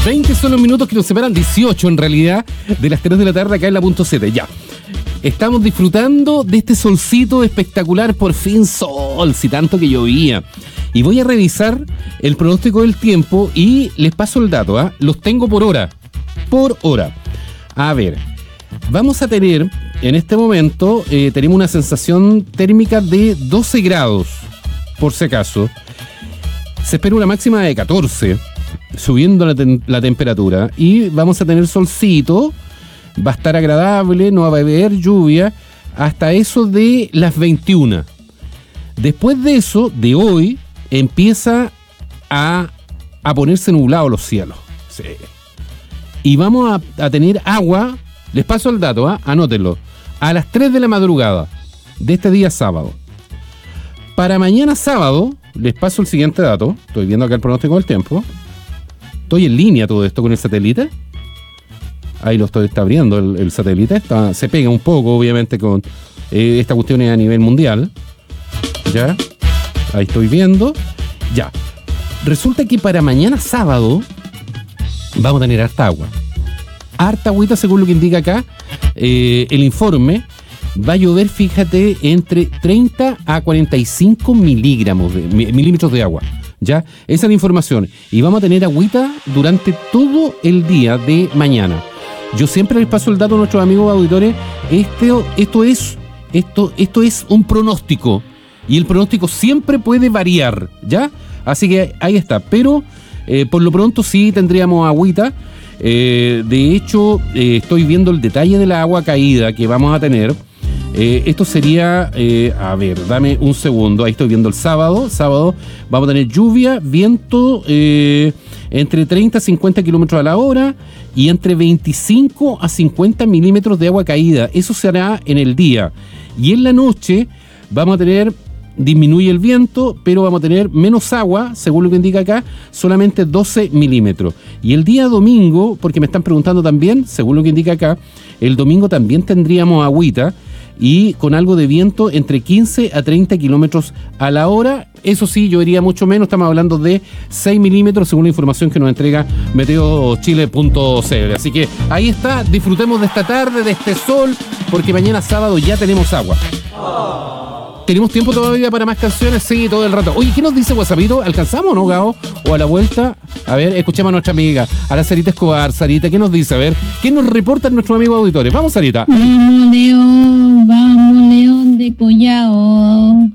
20 son los minutos que nos separan, 18 en realidad, de las 3 de la tarde acá en la punto 7. Ya. Estamos disfrutando de este solcito espectacular, por fin sol, si tanto que llovía. Y voy a revisar el pronóstico del tiempo y les paso el dato, ¿ah? Los tengo por hora. Por hora. A ver, vamos a tener, en este momento, tenemos una sensación térmica de 12 grados, por si acaso. Se espera una máxima de 14, subiendo la temperatura. Y vamos a tener solcito, va a estar agradable, no va a haber lluvia, hasta eso de las 21. Después de eso, de hoy, empieza a ponerse nublado los cielos. Sí. Y vamos a tener agua, les paso el dato, anótenlo, a las 3 de la madrugada de este día sábado. Para mañana sábado, les paso el siguiente dato. Estoy viendo acá el pronóstico del tiempo. Estoy en línea todo esto con el satélite. Ahí está abriendo el satélite. Se pega un poco, obviamente, con esta cuestión a nivel mundial. Ya. Ahí estoy viendo. Ya. Resulta que para mañana sábado vamos a tener harta agua. Harta agüita, según lo que indica acá el informe. Va a llover, fíjate, entre 30 a 45 milímetros de agua. ¿Ya? Esa es la información. Y vamos a tener agüita durante todo el día de mañana. Yo siempre les paso el dato a nuestros amigos auditores. Esto es un pronóstico. Y el pronóstico siempre puede variar. ¿Ya? Así que ahí está. Pero por lo pronto sí tendríamos agüita. De hecho, estoy viendo el detalle de la agua caída que vamos a tener. Esto sería, a ver, dame un segundo. Ahí estoy viendo el sábado. Sábado vamos a tener lluvia, viento entre 30 a 50 kilómetros a la hora y entre 25 a 50 milímetros de agua caída. Eso se hará en el día. Y en la noche vamos a tener, disminuye el viento, pero vamos a tener menos agua, según lo que indica acá, solamente 12 milímetros. Y el día domingo, porque me están preguntando también, según lo que indica acá, el domingo también tendríamos agüita, y con algo de viento entre 15 a 30 kilómetros a la hora. Eso sí, llovería mucho menos, estamos hablando de 6 milímetros según la información que nos entrega meteochile.cl. Así que ahí está, disfrutemos de esta tarde, de este sol, porque mañana sábado ya tenemos agua. ¿Tenemos tiempo todavía para más canciones? Sí, todo el rato. Oye, ¿qué nos dice WhatsAppito? ¿Alcanzamos o no, Gao? ¿O a la vuelta? A ver, escuchemos a nuestra amiga, a la Sarita Escobar. Sarita, ¿qué nos dice? A ver, ¿qué nos reportan nuestros amigos auditores? Vamos, Sarita. Vamos, León de Collao.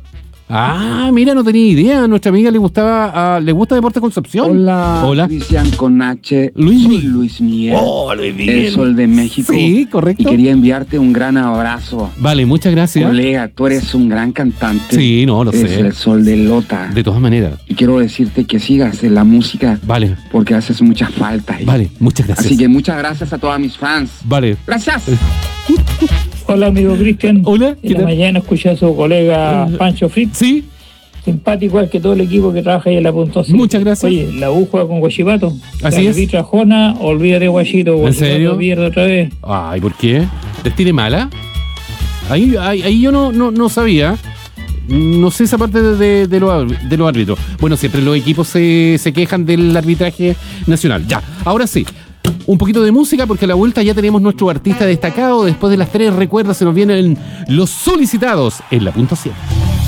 Ah, mira, no tenía idea. A nuestra amiga le gusta Deportes Concepción. Hola. Cristian con H. Soy Luis Miguel. Oh, Luis Miguel. El Sol de México. Sí, correcto. Y quería enviarte un gran abrazo. Vale, muchas gracias. Colega, tú eres un gran cantante. Sí, no, lo sé. Eres el Sol de Lota. De todas maneras. Y quiero decirte que sigas en la música. Vale. Porque haces mucha falta. Vale, muchas gracias. Así que muchas gracias a todos mis fans. Vale. Gracias. Hola, amigo Cristian. Hola. En la mañana escuché a su colega Pancho Fritz. Sí. Simpático al que todo el equipo que trabaja ahí en la punto 5. Muchas gracias. Oye, la U juega con Guachipato. Así es. La Jona, olvídate Guachito. ¿En serio? Pierde otra vez. Ay, ¿por qué? ¿Les tiene mala? Ahí yo no sabía. No sé esa parte de los árbitros. Bueno, siempre los equipos se quejan del arbitraje nacional. Ya, ahora sí. Un poquito de música porque a la vuelta ya tenemos nuestro artista destacado. Después de las 3, recuerda, se nos vienen los solicitados en la punto 7.